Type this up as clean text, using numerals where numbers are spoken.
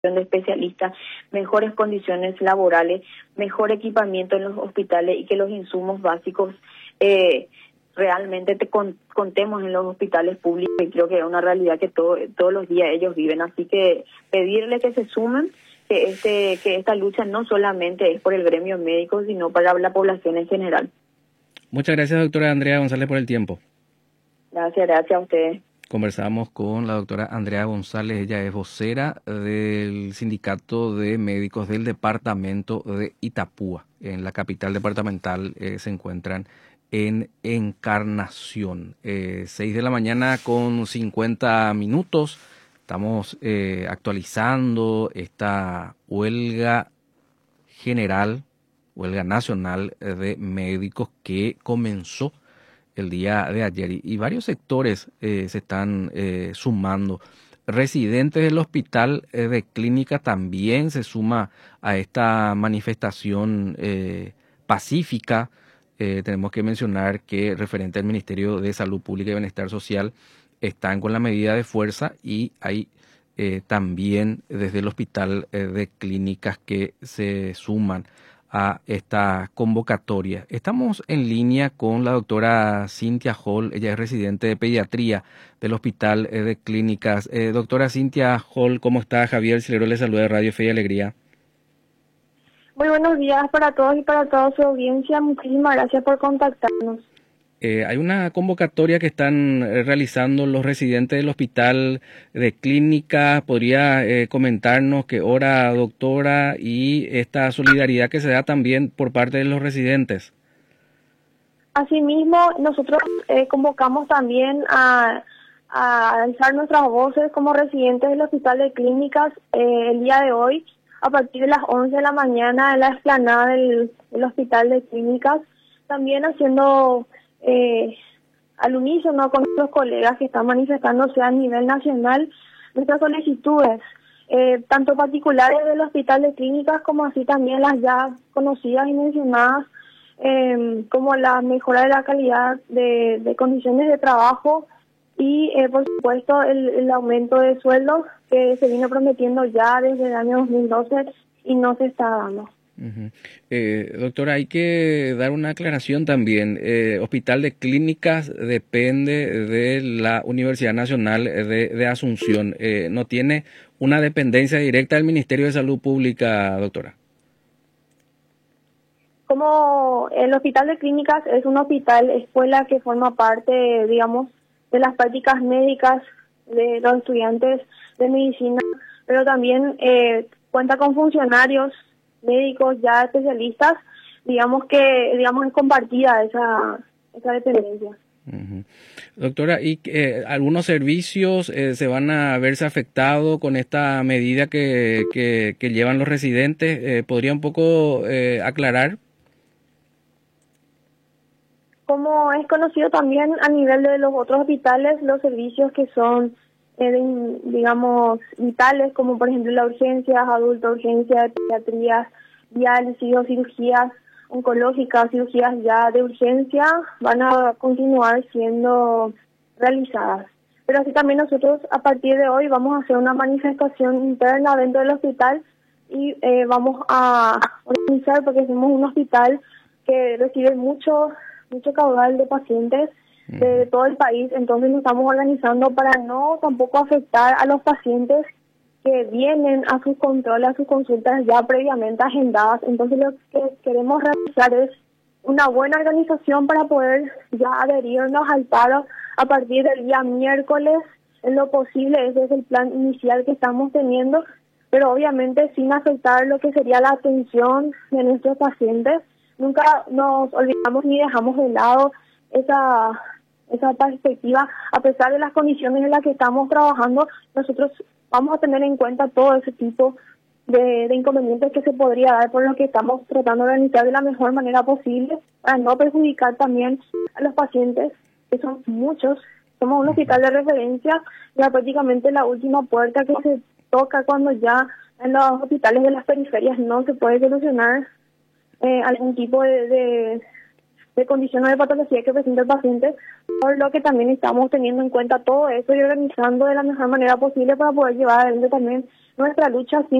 de especialistas, mejores condiciones laborales, mejor equipamiento en los hospitales y que los insumos básicos realmente contemos en los hospitales públicos, y creo que es una realidad que todos los días ellos viven. Así que pedirle que se sumen, que esta lucha no solamente es por el gremio médico, sino para la población en general. Muchas gracias, doctora Andrea González, por el tiempo. Gracias a ustedes. Conversamos con la doctora Andrea González, ella es vocera del Sindicato de Médicos del Departamento de Itapúa. En la capital departamental se encuentran en Encarnación. 6 de la mañana con 50 minutos. Estamos actualizando esta huelga general, huelga nacional de médicos que comenzó el día de ayer y varios sectores se están sumando. Residentes del hospital de clínica también se suma a esta manifestación pacífica. Tenemos que mencionar que referente al Ministerio de Salud Pública y Bienestar Social están con la medida de fuerza y hay también desde el hospital de clínicas que se suman a esta convocatoria. Estamos en línea con la doctora Cintia Hall, ella es residente de pediatría del Hospital de Clínicas. Doctora Cintia Hall, ¿cómo está? Javier Silero le saluda de Radio Fe y Alegría. Muy buenos días para todos y para toda su audiencia. Muchísimas gracias por contactarnos. Hay una convocatoria que están realizando los residentes del Hospital de Clínicas. ¿Podría comentarnos qué hora, doctora, y esta solidaridad que se da también por parte de los residentes? Asimismo, nosotros convocamos también a alzar nuestras voces como residentes del Hospital de Clínicas el día de hoy, a partir de las 11 de la mañana en la explanada del Hospital de Clínicas, también haciendo al unísono con nuestros colegas que están manifestándose a nivel nacional nuestras solicitudes, tanto particulares del Hospital de Clínicas como así también las ya conocidas y mencionadas, como la mejora de la calidad de condiciones de trabajo y por supuesto el aumento de sueldos que se vino prometiendo ya desde el año 2012 y no se está dando. Doctora, hay que dar una aclaración también. Hospital de Clínicas depende de la Universidad Nacional de Asunción. ¿No tiene una dependencia directa del Ministerio de Salud Pública, doctora? Como el Hospital de Clínicas es un hospital escuela que forma parte, digamos, de las prácticas médicas de los estudiantes de medicina, pero también cuenta con funcionarios médicos ya especialistas, digamos es compartida esa dependencia. Uh-huh. Doctora, ¿y algunos servicios se van a verse afectados con esta medida que llevan los residentes? ¿Podría un poco aclarar? Como es conocido también a nivel de los otros hospitales, los servicios que son digamos, vitales, como por ejemplo la urgencias, adulto, urgencia de pediatría, diálisis o cirugías oncológicas, cirugías ya de urgencia, van a continuar siendo realizadas. Pero así también nosotros a partir de hoy vamos a hacer una manifestación interna dentro del hospital y vamos a organizar, porque somos un hospital que recibe mucho caudal de pacientes de todo el país, entonces nos estamos organizando para no tampoco afectar a los pacientes que vienen a sus controles, a sus consultas ya previamente agendadas. Entonces lo que queremos realizar es una buena organización para poder ya adherirnos al paro a partir del día miércoles en lo posible. Ese es el plan inicial que estamos teniendo, pero obviamente sin afectar lo que sería la atención de nuestros pacientes. Nunca nos olvidamos ni dejamos de lado esa perspectiva. A pesar de las condiciones en las que estamos trabajando, nosotros vamos a tener en cuenta todo ese tipo de inconvenientes que se podría dar, por lo que estamos tratando de organizar de la mejor manera posible para no perjudicar también a los pacientes, que son muchos. Somos un hospital de referencia, ya prácticamente la última puerta que se toca cuando ya en los hospitales de las periferias no se puede solucionar algún tipo de de condición o de patología que presenta el paciente, por lo que también estamos teniendo en cuenta todo eso y organizando de la mejor manera posible para poder llevar adelante también nuestra lucha